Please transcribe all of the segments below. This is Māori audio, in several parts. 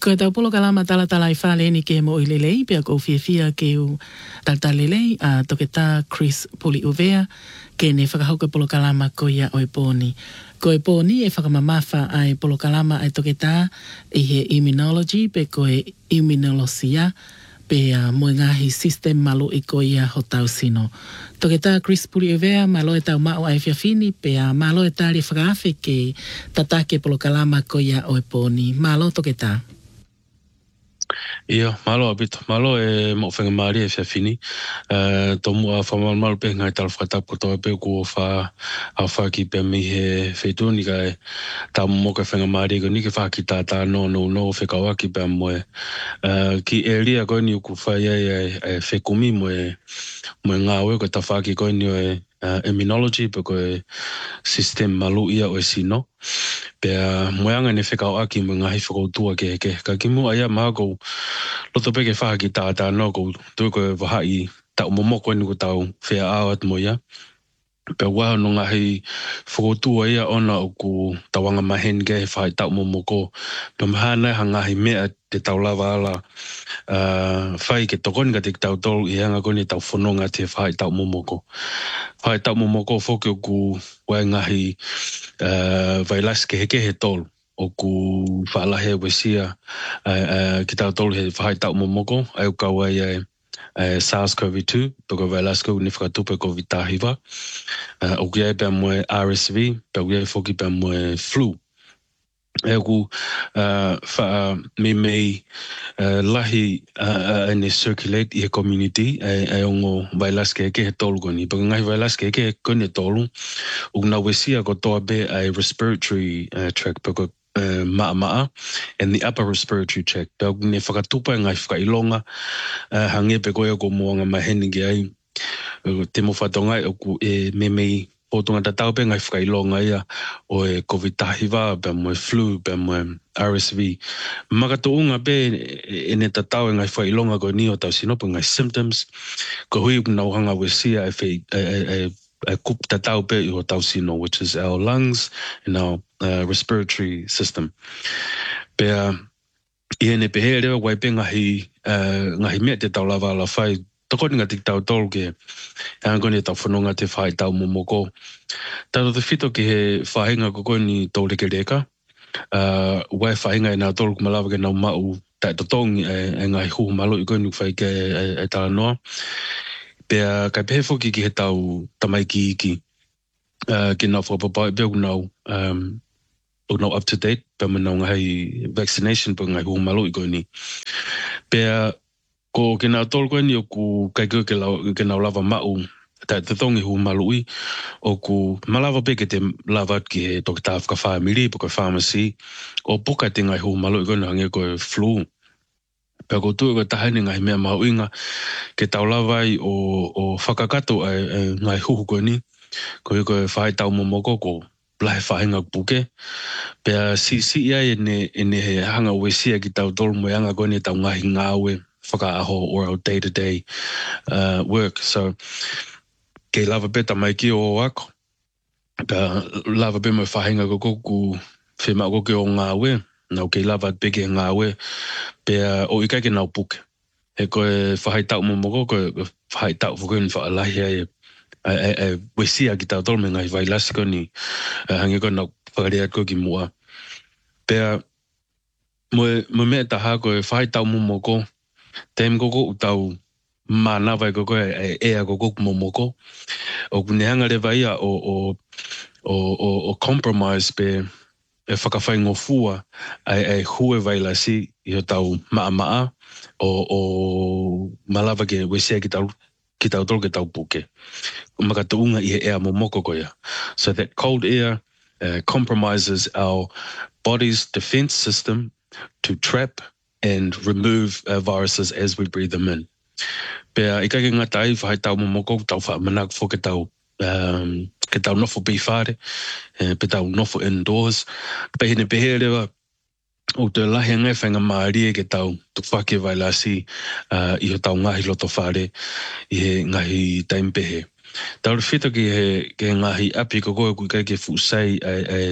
Ko tau polo kalama tala tala I whale ni ke mo I lelei, pia ko fia ke u tala lelei, a toke tā Chris Puliuvea, ke ne whakahauka polo kalama ko ia o e pōni. Ko e pōni e whakamamafa ai polo kalama ai toke tā I he immunology, pe ko e immunolosia, pe mo ngahi system malu I ko ia ho tau sino. Toke tā Chris Puliuvea, malo e tau mao ai whiawhini, pe malo e tā ri whakawhi ke tatake polo kalama ko ia o e pōni. Malo toke tā. Ia, malo abito. Malo e mo whenga maari e whiawhini. Tō mua whamalmalu pe ngai tala whakatapu tō e pe ko wha ki pe mi he whetūni kai tā moka whenga maari ko ni ke whaki tā no whekawaki pe moe. Ki e ria koe ni uku whai e whekumi moe ngā oe ko tā whaki koe ni o immunology pe koe system malu ia o e sino. Pea moeanga ne whekau aki mo ngahi whakautua ke. Ka ki mua ia maa kou loto peke whahaki tā no kou tui koe wahai tau momoko ni ko tau whea awat mo ia. Pea waha no ngahi whakautua ia ona o ku tawanga mahen ke whai tau momoko. Pea mahana ha ngahi mea te tau lava ala whai ke tokoni ka te tau tolu I hanga koni tau whanonga te whai tau momoko. Whai tau momoko whoki o ku wai ngahi vailas ke heke he tolu. O ku whaalahe wesia ki tau tolu he whai tau momoko. Ai o kau ai SARS-CoV-2, peko vailas ko ni whakatupe ko vitahiva. O ku iai pia moe RSV, pia ku iai whoki pia moe flu. E ku mei lahi ane circulate I he community e ongo vailas ke he tolu koni. Paka ngai vailas ke he koni tolu. O na wesia ko toa be a respiratory tract paka maa and the upper respiratory tract. Paka ne whakatupa ngai whakailonga hange pe koe ko moanga maheni ki ai. Te mo whatongai o ku mei Potonga tatau pe ngai whakailonga ia o e COVID-19 pe mo e flu pe mo RSV. Makatounga pe ne tatau ngai whakailonga ko ni o tau sinopo ngai symptoms. Ko hui na uhanga wesia e kup tatau pe I o tau sino, which is our lungs and our respiratory system. Pea I ne pehe rewa wai pe ngahi mea te tau lava ala whai Tokoni ngā tik tau tolu ke hangoni tau whanonga te whai tau momoko. Tātou te whito ki he whahinga koko ni tau reke reka. Wai whahinga e nā tolu kumalawa ke nau mau tai totongi e ngai hu malo I koe ni whai ke e tala noa. Pea kai pehe whoki ki he tau tamai ki iki. Ki nau whapapai pia unau up to date. Pea manau ngai vaccination pa ngai hu malo I koe ni. Pea ko ke nā tolu koe ni o ku kai koe ke nau lava mau tai te tongi hu malui o ku malawa pe ke te lava ki he toki tā whakawhai miri po koe pharmacy o poka te ngai hu malui koe na hange koe flu. Pea ko tue koe tahene ngai mea mauinga ke tau lawai o whakakato ngai huhu koe ni koe whai tau momoko ko plahe whahinga puke. Pea si ia ene he hanga wesia ki tau tolu mo anga koe ni tau ngahi ngāwe whakaaho or our day-to-day work. So, ke lava beta mai ki o ako. Ka lava be mai whahinga ko ku whima ko ke o ngāwe. Nau ke lava peke ngāwe. Pea o ikai ke nau puke. He koe whahai tau momoko, koe whahai tau whakuni whaalahi ai wesia ki tau tolu me ngai vailasi ko ni hangi ko nau whakareat ko ki mua. Pea mo mea taha koe whahai tau momoko Tem koko utau mana vai koko ea koko momoko. O kunehanga le vai o compromise pe e whakawhai ngofua ai hue vai lasi I o tau maa o malawa ke wesia ki tau tolu ke tau puke. Makatounga I he ea momoko koia. So that cold air compromises our body's defense system to trap and remove viruses as we breathe them in. Pea I kai ngā tai whai tau momoko, tau wha manak fo ke tau nofo bifare, pe tau nofo indoors. Pehine pehe rewa, o te lahi ngai whainga maari ke tau tu whake vai lasi I ho tau ngahi loto whare, I he ngahi taim pehe. Tau whito ki he ngahi api ko koe kui kai ke fusai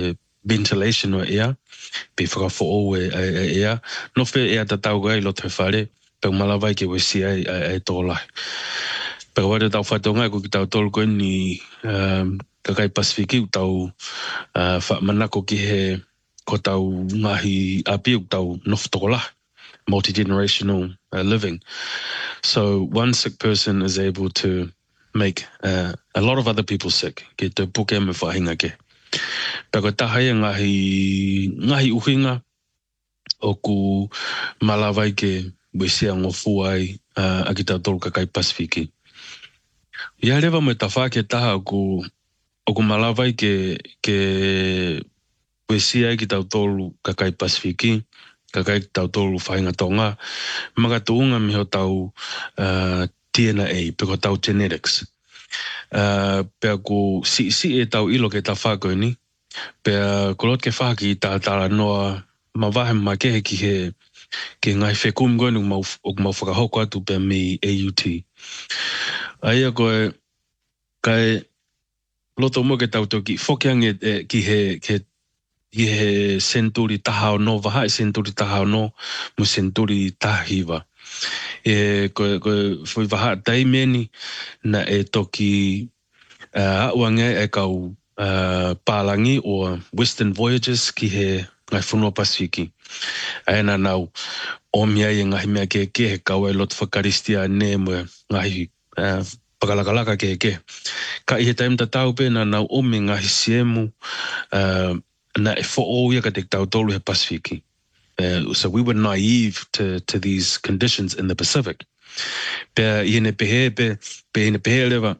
ventilation o ea, pe whakafo e ea. No whi ea ta tau gai lo te whare, pe malawai ke wesi ai tōlai. Pe wale tau whatonga ko ki tau tolu koe ni kakai Pasifiki u tau manako ki he ko tau ngahi api u tau noftokola, multi-generational living. So one sick person is able to make a lot of other people sick. Ke te puke me whahinga ke. Pe ko tahai ngahi uhinga o ku malawai ke wesia ngofu ai a ki tau tolu kakai Pasifiki. Ia rewa me ta whake taha o ku malawai ke wesia ki tau tolu kakai Pasifiki, kakai tau tolu whainga tonga, maga tuunga mi ho tau DNA, pe ko tau genetics. Pe ko si e tau ilo ke ta whako ni, pe ko lot ke whaki ta tala noa ma wahe ma kehe ki he ngai whekum goe nuk mau whakahoko atu pe mi AUT. Aia koe kai loto mo ke tau toki whokiang ki he senturi taha o no, waha e senturi taha o no, mo senturi tahiwa. Koe whui waha taimeni na e toki auange e kau pālangi o Western Voyages ki he ngai whunua Pasifiki. Aena nau o mia i ngahi mea ke he kau e lot whakaristia ne mo ngahi pakalakalaka ke. Ka i he taim ta tau pe na nau ome ngahi siemu na e who'o ia ka te tau tolu he Pasifiki. So we were naive to these conditions in the Pacific. Pe i ne pehe lewa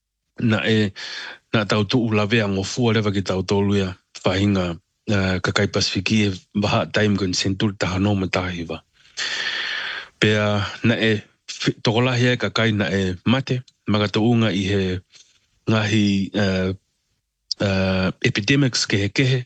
na tau tuu lawea ngofua lewa ki tau tolu ia whahinga kakai Pasifiki e waha taim koe senturi taha no matahiwa. Pe na e tokolahi e kakai na e mate, magatounga i he ngahi epidemics kehe,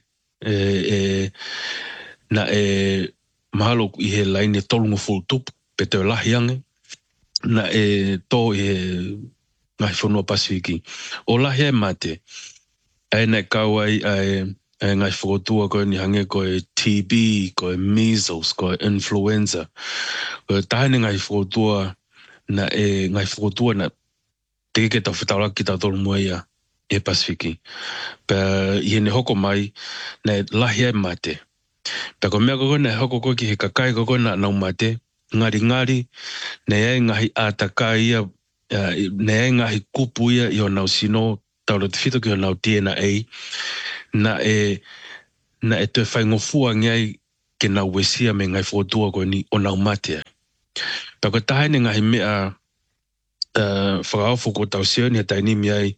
na e mahalo i he laine tolungu full-tup, pe te lahi ange, na e tō i he ngahi whanua Pasifiki. O lahi e mate, e na kau ai ngai whakotua koe ni hange koe TB, koe measles, koe influenza. Koe tahane ngai whakotua na ngai whakotua na te ke tau whetaura ki tau tolu mua ia e Pasifiki. Pe i ne hoko mai na lahi e mate. Pe ko mea koko na hoko koe ki he kakai koko na nau mate, ngari, na e ngahi ātaka ia, na e ngahi kupu ia i o nau sino, tau le te whito ki o nau DNA, na e te whaingofua ngai ke nau wesia me ngai whotua koe ni o nau mate. Pe ko tahane ngahi mea whakaofo ko tau seo ni a taini mi ai,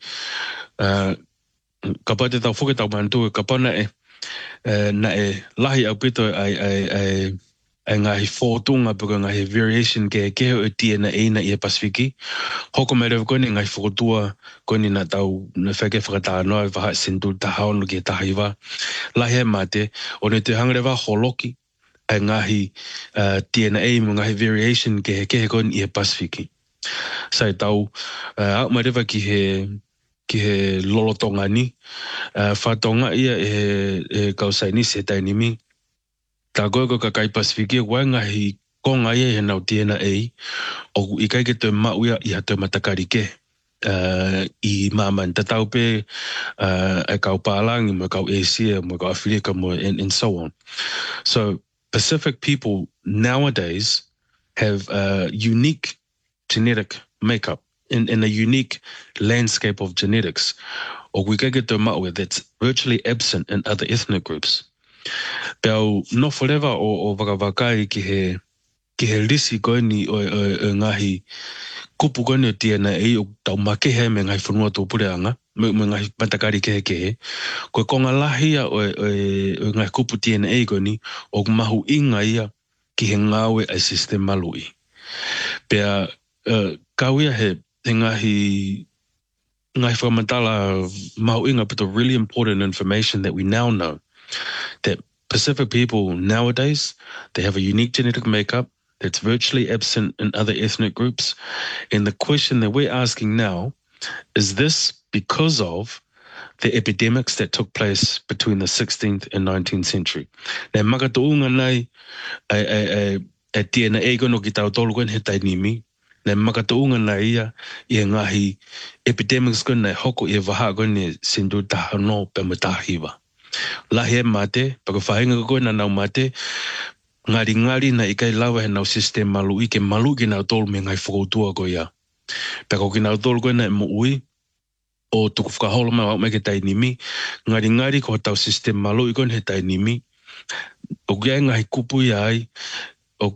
ka pate tau whuke tau mantua, ka pana na lahi au pito ai ngahi whotunga puka ngahi variation ke o DNA na i e Pasifiki. Hoko mai rewa koe ni ngahi whotua koe ni na tau na whake whakataa noa waha sentu taha ono ki tahiwa. Lahi e mate, o ne te hangarewa holoki ai ngahi DNA mo ngahi variation ke koe ni i e Pasifiki. Sai tau au mai rewa ki he lolotonga ni, whatonga ia e kausai ni se tainimi. Tā koe ko kakai Pasifiki wai ngahi konga ia he nau DNA o i kai ke te mauia i hatu matakari ke i maman tatau pe e kau Pālangi mo kau Asia mo kau Afrika mo and so on. So Pacific people nowadays have a unique genetic makeup in a unique landscape of genetics o we kai ke te mauia that's virtually absent in other ethnic groups. Pau no forever o wakawakai ki he risi koe ni o ngahi kupu koe ni o DNA o tau makehe me ngai whanua tō pureanga, me ngai matakari kehe. Koe konga lahia o ngai kupu DNA koe ni o mahu inga ia ki he ngawe ai sistem malui. Pea kauia he ngahi whamatala mahu inga but the really important information that we now know that Pacific people nowadays, they have a unique genetic makeup that's virtually absent in other ethnic groups. And the question that we're asking now, is this because of the epidemics that took place between the 16th and 19th century. Nei makatounga nei e tiena e kono ki tau tolu koen he tainimi. Nei makatounga nei ia ngahi epidemics koen nei hoko i waha koen e sindu tahano pe matahiwa. Lahi e mate, pako whahinga koen anau mate, ngari na ikai lawa he nau system malu i ke malu ki nau tolu me ngai whakoutua ko ia. Pako ki nau tolu koen nei mo ui, o tuku whakahola mai wau me ke tainimi, ngari ko tau system malu i koen he tainimi, o kia ngahi kupu i ai, o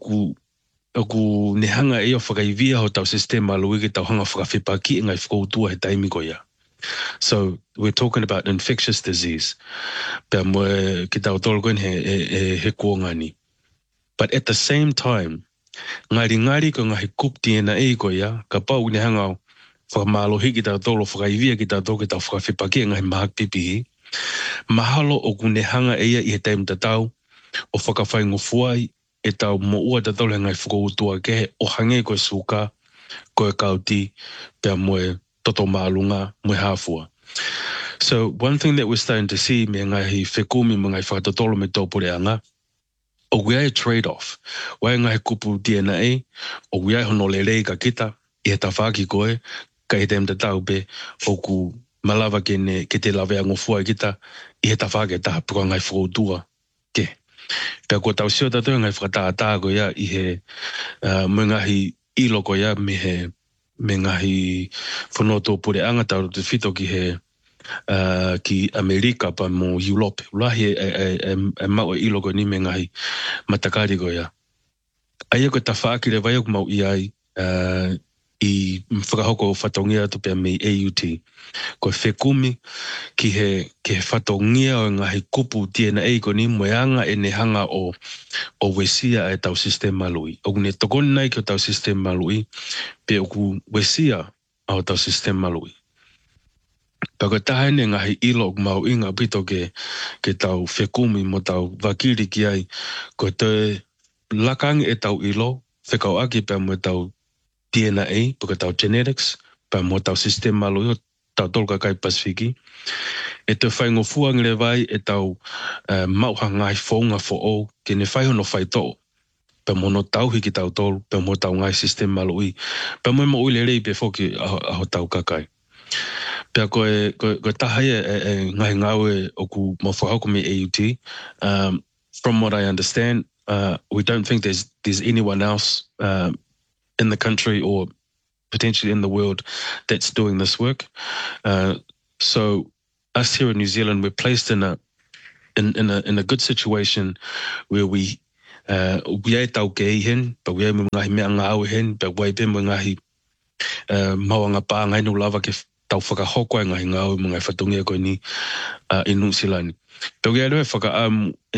ku nehanga e o whakaivia ho tau system malu i ke tau hanga whakawhipaki ngai whakoutua he taimi ko ia. So we're talking about infectious disease. Pea mo ki tau tolu koen he kuongani. But at the same time, ngari ko ngahi kup tiena e ko ia, ka pau nehanga o whakamalohi ki tau tolo whakaivia ki tau tolo ki tau whakawhipaki ngai mahak pipihi. Mahalo o kunehanga eia i he taim tatau, o whakawhaingo fuai e tau mo ua tatau ngai whakoutua ke o hange koe suka, koe kauti, pea moe toto maalunga, moe hafua. So one thing that we're starting to see me ngai whekumi mo ngai whakatotolo me tōpureanga, o wiai trade-off. Wai ngai kupu DNA, o wiai hono lelei ka kita, i he tawhaki koe, ka he taim tatau pe, o ku malawa ke te lawe angofua kita, i he tawhaki e taha puka ngai whakoutua ke. Pea ko tau sio tato ngai whakataa ko ia i he mo ngahi ilo ko ia me ngahi whanoto pureanga tau te whito ki he ki Amerika pa mo Europe. Ulahi e mau e ilo ko ni me ngahi matakari ko ia. Aia ko ta whaaki le vai o mau i ai i whakahoko whatongia to pia me AUT. Ko whekumi ki he whatongia o ngahi kupu tiena e ko ni moeanga e nehanga o wesia e tau sistema lui. O ne tokoni nai ki o tau sistema lui, pe o ku wesia o tau sistema lui. Pako tahene ngahi ilo mau inga pito ke tau whekumi mo tau wakiri ki ai, ko te lakangi e tau ilo, whekau aki pe mo tau DNA, pako tau genetics, pe mo tau sistema lui o tau tolka kai Pasifiki. E te whaingo fuang le vai e tau mauha ngai whaunga fo o, ke ne whaihono whaitoo. Pe mo no tau hiki tau tolu, pe mo tau ngai sistema lui. Pe mo ui le rei pe whoki aho tau kakai. Pea koe tahai e ngai ngau e oku mo whahauko me AUT. From what I understand, we don't think there's anyone else in the country or potentially in the world that's doing this work. So us here in New Zealand, we're placed in a good situation where we ai tau kei hen, pa we ai mo ngahi mea ngau hen, pa wai pe mo ngahi mawanga pā ngai no lava ke tau whakahoko ngahi ngau mo ngai whatungia koe ni i Nusilani. Pa we ai loe whaka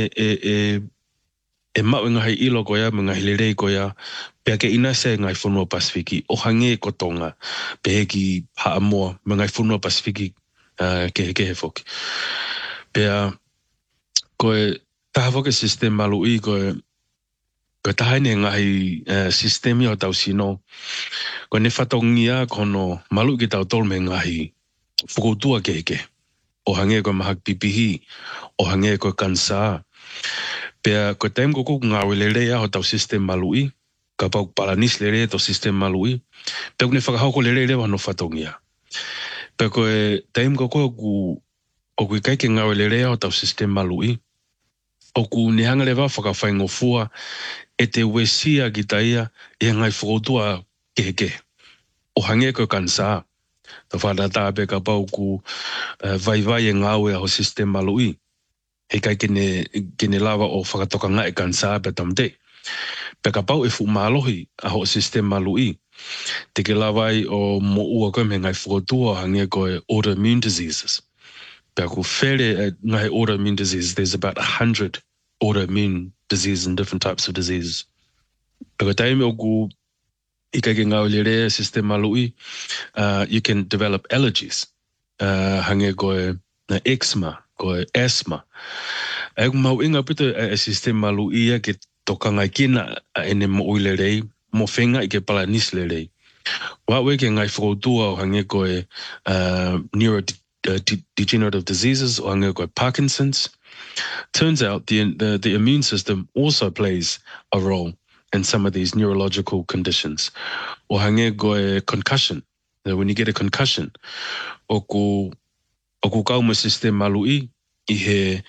e mau ngahi ilo ko ia, mo ngahi lerei ko ia, pea ke ina se ngai whunua Pasifiki, o hange ko tonga, pe heki Haamoa, mo ngai whunua Pasifiki ke he whoki. Pea koe taha whoke sistem malu i koe tahaine ngahi sistemi o tau sino, koe ne whatongia kono malu ki tau tol me ngahi whukoutua ke. O hange koe mahak pipihi, o hange koe kansa. Pea koe taim koko ngawe le rea o tau sistem malu i, ka pau palanis le rea to sistem malu i, pea kune whakahauko le rea wano whatongia. Pea koe taim koko o kui kaike ngawe le rea o tau sistem malu i, o ku nehanga le wa whakawhaingo fua e te wesia ki taia e ngai whakoutua ke. O hange koe kansa, ta whanata pe ka pau ku vai e ngawe o sistem malu i, he kai kene lawa o whakatoka ngā e kansa pe tamte. Pe ka pau e fu malohi a ho sistem malu i, te ke lawai o mo ua koe me ngai whakoutua hange koe autoimmune diseases. Pe ku where ngai autoimmune diseases, there's about 100 autoimmune diseases and different types of diseases. Pe ka taime o ku I kai ke ngau le rea sistem malu i, you can develop allergies. Hange koe eczema, koe asthma. E mau inga pito e sistem malu ia ke toka ngai kina ene mo uile rei, mo whenga I ke palanis le rei. Wawe ke ngai whakoutua o hange koe degenerative diseases, o hanga koe Parkinson's. Turns out the immune system also plays a role in some of these neurological conditions. O hanga koe concussion. When you get a concussion, o ku kauma system malui i he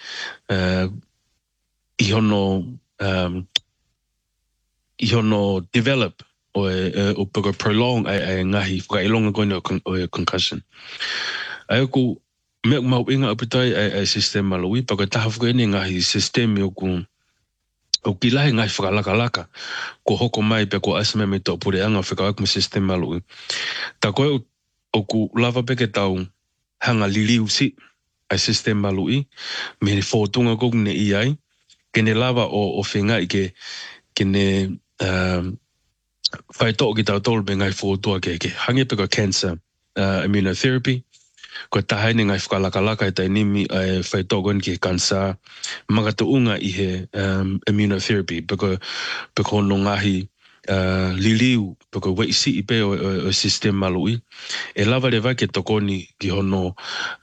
i hono develop o pego prolong ai ngahi whakailonga koina o concussion. Ai ku me mau inga apitai ai system malui pego tahafu ene ngahi system o kilahi ngahi whakalaka ko hoko mai pe ko asme me to pureanga whakawak system malui. Ta koe o ku lava peke tau hanga liliu si ai system malui me ni fotunga kong ne iai kene lava o whenga i kene whai tō ki tau tōru me ngai whōtua ke hangi peko cancer immunotherapy ko tahaine ngai whakalaka i tai nimi ai whai tō kon ki cancer magata unga i he immunotherapy peko no ngahi liliu peko weisi i pe o system malui e lava rewa ke tokoni ki hono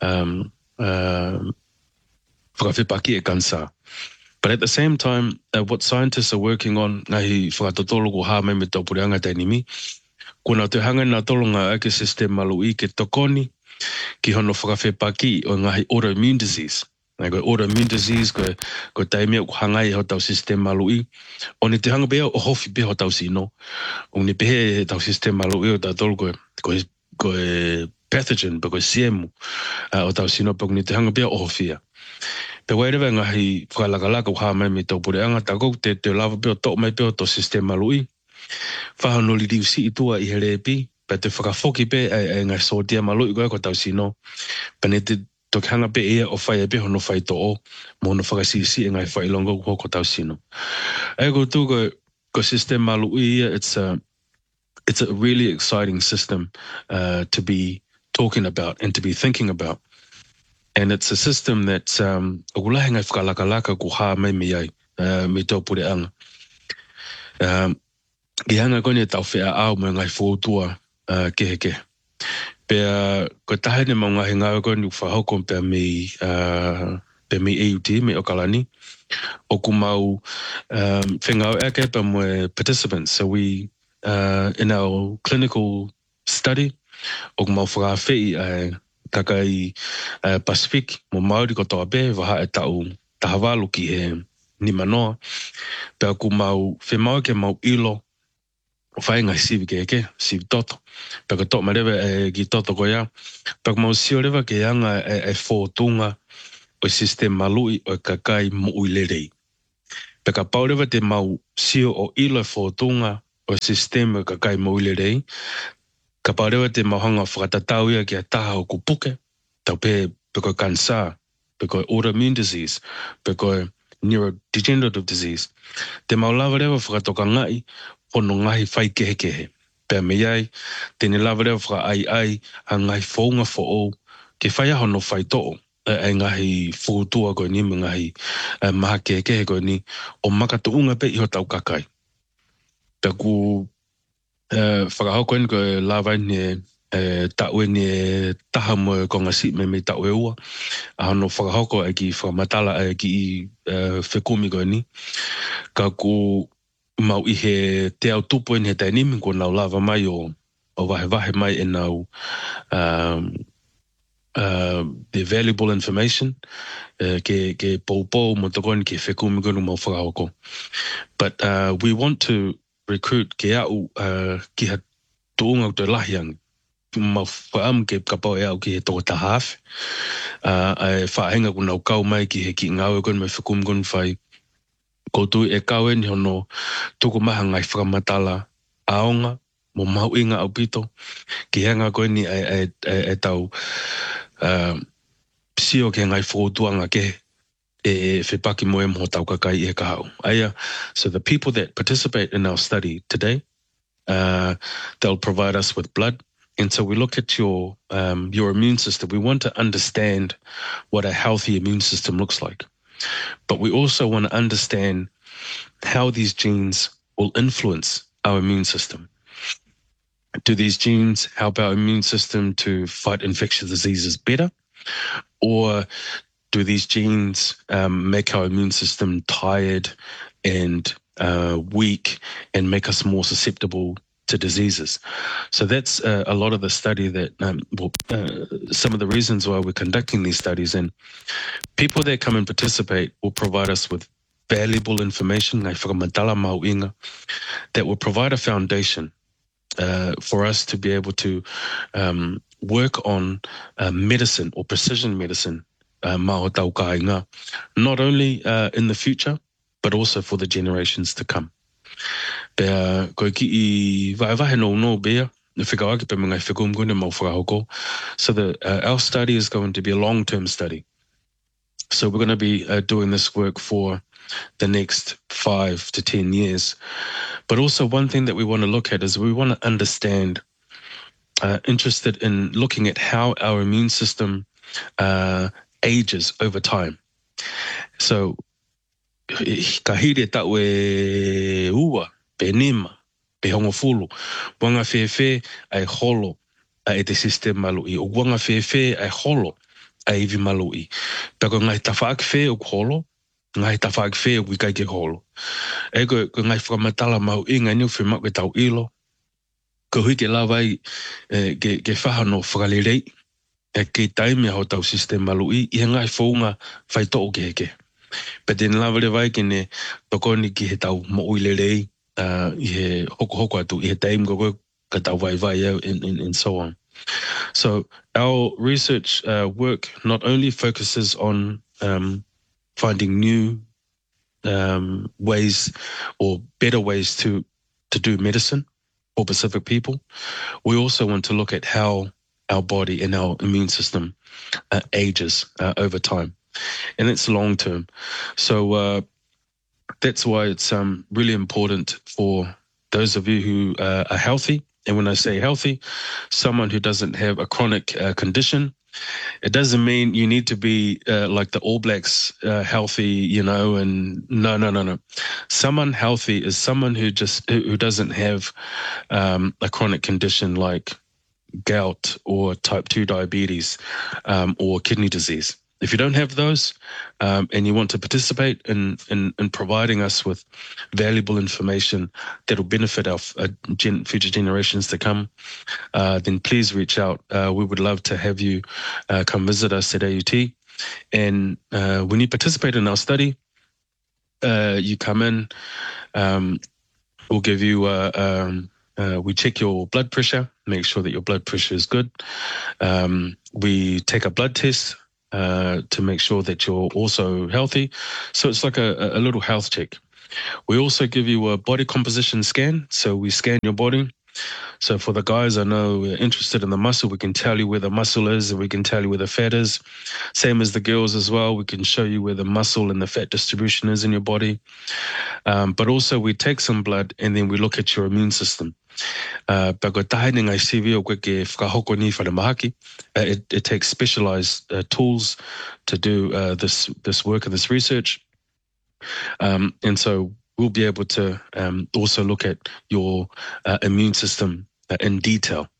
whakawhipaki e cancer. But at the same time, what scientists are working on, ngahi whakatotolo ko haa mai me tau pureanga tai nimi, kuna te hanga nā tolonga ake system malui ke tokoni, ki hono whakawhipaki o ngahi autoimmune disease. Ngai koe autoimmune disease, koe taimea ko hangai ho tau system malui, o ni te hanga bea o hofi be ho tau sino, o ni pehe tau system malui o tau tolo koe pathogen, koe siemu o tau sino, pako ni te hanga bea o hofia. Pe wairewa ngahi whakalakalaka uha mai me tau pureanga tako te lava peo tō mai peo tō system malui. Whahano li riu si itua i herepi, pe te whakafoki pe ai ngai sotia malui koe ko tau sino. Pa ne te toki hanga pe ea o whai pe hono whai tō o, mo hono whakasisi e ngai whailongo ko tau sino. Ai ko tū ko system malui ia, it's a really exciting system to be talking about and to be thinking about. And it's a system that ulahi ngai whakalakalaka ko haa mai me ai me tau pureanga. Ki hanga kone tau whea au me ngai whōtua keheke. Pea ko tahene mo ngahi ngā kone whahoko pea me AUT, me Okalani. Oku mau whengau ake pa mo participants. So we, in our clinical study, oku mau whakawhei takai Pacific mo Māori ko toa be waha e tau tahawalu ki he ni manoa pea ku mau whemau ke mau ilo whai ngai sivi ke sivi toto pea ko tō marewa ki toto ko ia pea ku mau sio rewa ke anga e whōtunga o system malui o kakai mo uilerei pea ka pau rewa te mau sio o ilo e whōtunga o system o kakai mo uilerei ka parewa te mahanga whakatatau ia ki a taha o kupuke, tau pe koe cancer, pe koe autoimmune disease, pe koe neurodegenerative disease. Te maulawa rewa whakatoka ngai, hono ngahi whai kehe. Pea me iai, tene lawa rewa whaka ai, ha ngai whaunga whao, ke whai ahono whai tō, ai ngahi whutua koe ni, me ngahi maha kehe koe ni, o makatu unga pe iho tau kakai. Pea ku whakahoko en koe lawa ne taue ne taha mo konga si me taue ua. Ahano whakahoko e ki whakamatala e ki whekumi koe ni. Ka ku mau i he te au tupu en he tainimi ko nau lava mai o wahe mai e nau the valuable information ke pou mo tokoni ke whekumi koe mau whakahoko. But we want to recruit ke au ki ha tūnga o te lahiang ma whaam ke kapau e au ki he toko tahaf ai whaenga ko nau kau mai ki he ki ngau e kon me whakum kon whai koutu e kau e ni hono tuku maha ngai whakamatala aonga mo mau inga au pito ki hanga koe ni e tau sio ke ngai whōtuanga ke whipaki moe mo tau kakai e kahau. So the people that participate in our study today, they'll provide us with blood. And so we look at your immune system. We want to understand what a healthy immune system looks like. But we also want to understand how these genes will influence our immune system. Do these genes help our immune system to fight infectious diseases better? Or do these genes make our immune system tired and weak and make us more susceptible to diseases? So that's a lot of the study that, some of the reasons why we're conducting these studies. And people that come and participate will provide us with valuable information that will provide a foundation for us to be able to work on medicine or precision medicine, not only in the future, but also for the generations to come. So our study is going to be a long-term study. So we're going to be doing this work for the next 5 to 10 years. But also one thing that we want to look at is we want to understand, interested in looking at how our immune system ages over time. So kahire tawe ua, penima, pehongofulu, wanga fefe ai holo a te sistema malui, o wanga fefe ai holo a iwi malui. Tako ngai tawhaak fe o holo, ngai tawhaak fe o wikai ke holo. Ego ngai whakamatala mau I ngai niu whimak we tau ilo. Ko hui ke lawai ke whahano whakalirei. E ke taimea ho tau sistema malui, I ngai whaunga whai to'o ke heke. But then lawale vai ke ne tokoni ki he tau mo'uilerei, I he hoko atu, I he taim koko ka tau vai and so on. So our research work not only focuses on finding new ways or better ways to do medicine for Pacific people, we also want to look at how our body and our immune system ages over time. And it's long term. So that's why it's really important for those of you who are healthy. And when I say healthy, someone who doesn't have a chronic condition. It doesn't mean you need to be like the All Blacks healthy, and no. Someone healthy is someone who doesn't have a chronic condition like gout or type 2 diabetes or kidney disease. If you don't have those and you want to participate in providing us with valuable information that will benefit our future generations to come, then please reach out. We would love to have you come visit us at AUT. And when you participate in our study, you come in, we'll give you, we check your blood pressure, make sure that your blood pressure is good. We take a blood test to make sure that you're also healthy. So it's like a little health check. We also give you a body composition scan. So we scan your body. So for the guys I know interested in the muscle, we can tell you where the muscle is and we can tell you where the fat is. Same as the girls as well. We can show you where the muscle and the fat distribution is in your body. But also we take some blood and then we look at your immune system. It takes specialized tools to do this work and this research. And so we'll be able to also look at your immune system in detail.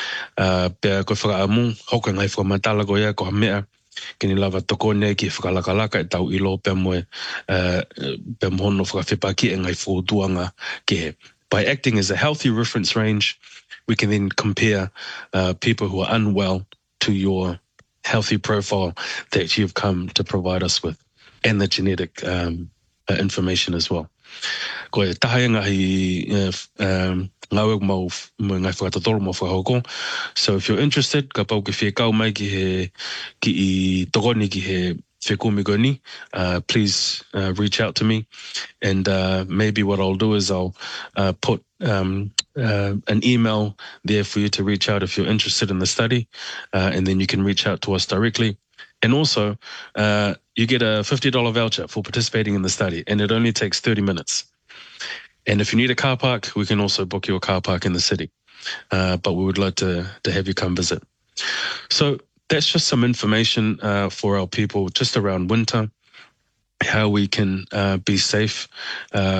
Kini lava toko nei ki whakalakalaka e tau ilo pe moe pe mohono whakawhepaki e ngai whōtuanga ke he. By acting as a healthy reference range, we can then compare people who are unwell to your healthy profile that you've come to provide us with, and the genetic information as well. Ko e tahai ngahi ngau mau ngai whakatotoro mo whakahoko. So if you're interested, ka pau ke whiekau mai ki I tokoni ki he whekumigoni, please reach out to me. And maybe what I'll do is I'll put an email there for you to reach out if you're interested in the study. And then you can reach out to us directly. And also, you get a $50 voucher for participating in the study, and it only takes 30 minutes. And if you need a car park, we can also book you a car park in the city. But we would like to have you come visit. So that's just some information for our people just around winter, how we can be safe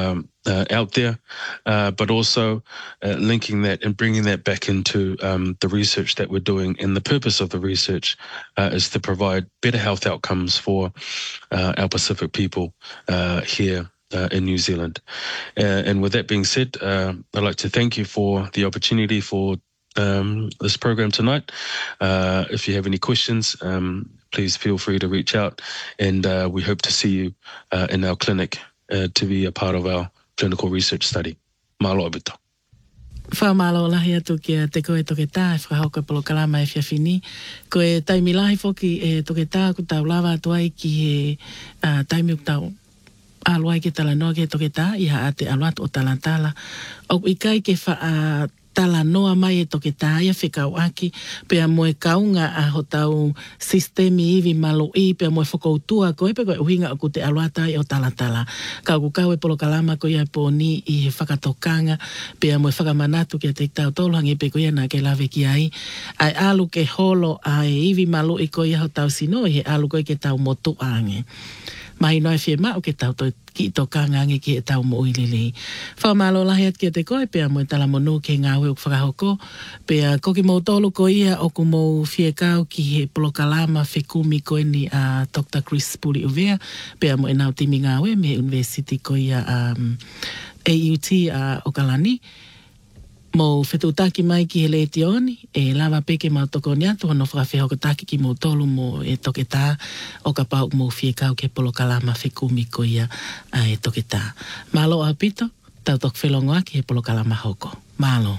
out there, but also linking that and bringing that back into the research that we're doing. And the purpose of the research is to provide better health outcomes for our Pacific people here in New Zealand. And with that being said, I'd like to thank you for the opportunity for this program tonight. If you have any questions, please feel free to reach out, and we hope to see you in our clinic to be a part of our clinical research study. Malo abito. Whamalo lahi atu kia te koe toke tā e whakahauka polo kalama e whiawhini. Koe taimi lahi whoki e toke tā ku tau lava atu ai ki he taimi ku tau aloai ke tala noa ke toke tā iha ate aloatu o talantala. O ikai ke wha tala noa mai e toke tā ia whikau aki pea moe kaunga a ho tau sistemi iwi malo i pea moe whakoutua koe pe koe uhinga o ku te aloata i o talatala. Kau ku kau e polo kalama ko ia pōni i he whakatokanga pea moe whakamanatu kia te tau toluhangi pe ko ia nā ke lawe ki ai. Ai alu ke holo ai iwi malo i ko ia ho tau sino i he alu koe ke tau motu ange. Mai noe whie mao ke tau ki to kangange ki e tau mo uilili. Whamalo lahi at kia te koe, pea mo tala monu ke ngā ue whakahoko, pea koki mo tolu ko ia o ku mo whie kau ki he polokalama whekumi koe ni a Dr. Chris Puli'uvea, pea mo e nau timi ngā ue me University ko ia AUT a Okalani. Mo whetutaki mai ki he leiti oni, e lava peke mau toko ni atu, hono whakawhihoka taki ki mo tolu mo e toke tā, o ka pau mo whie kau ke polokalama whekumi ko ia e toke tā. Malo a pito, tau tok whelongoa ki he polokalama hoko. Malo.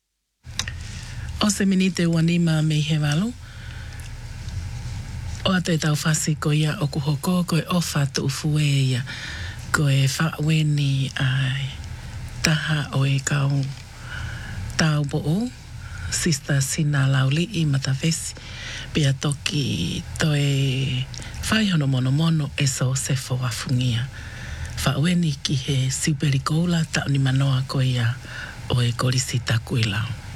O se minite wanima me he walu, o ate tau whasi ko ia o kuhoko, ko e ofa tu ufue ia, ko e whaweni ai taha o e kau tau bo'o, Sister Sina Lauli i Matavesi, pia toki toe whaihono mono e so se whafungia. Whaweni ki he siperikoula tau ni manoa ko ia o e korisi takuilau.